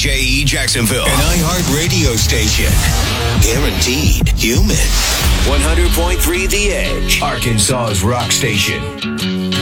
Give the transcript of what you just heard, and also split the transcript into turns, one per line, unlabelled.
WJE Jacksonville, an iHeart radio station. Guaranteed human. 100.3 The Edge, Arkansas's rock station.